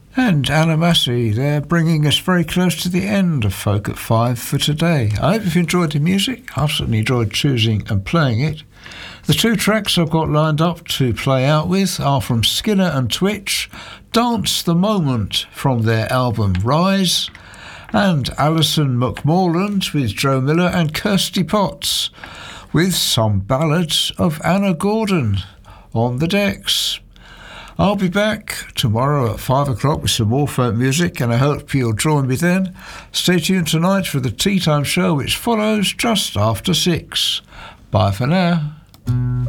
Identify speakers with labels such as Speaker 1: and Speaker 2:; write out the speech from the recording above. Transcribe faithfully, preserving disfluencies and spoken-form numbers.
Speaker 1: And Anna Massey, they're bringing us very close to the end of Folk at Five for today. I hope you've enjoyed the music. I've certainly enjoyed choosing and playing it. The two tracks I've got lined up to play out with are from Skinner and Twitch, Dance the Moment from their album Rise, and Alison McMorland with Joe Miller and Kirsty Potts with some ballads of Anna Gordon on the decks. I'll be back tomorrow at five o'clock with some more folk music, and I hope you'll join me then. Stay tuned tonight for the Tea Time Show, which follows just after six. Bye for now.